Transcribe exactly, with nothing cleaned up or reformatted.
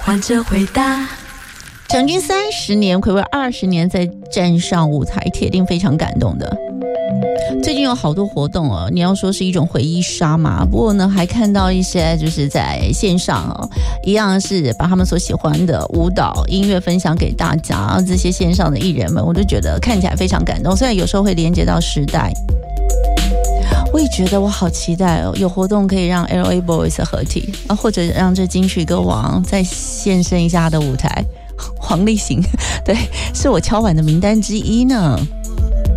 换着回答。 成军三十年，睽违二十年再站上舞台，铁定非常感动的。最近有好多活动哦，你要说是一种回忆杀嘛，不过呢，还看到一些就是在线上哦，一样是把他们所喜欢的舞蹈、音乐分享给大家。这些线上的艺人们，我就觉得看起来非常感动。虽然有时候会连接到时代，我也觉得我好期待哦，有活动可以让 L A Boys 合体啊，或者让这金曲歌王再现身一下他的舞台。黄立行，对，是我敲碗的名单之一呢。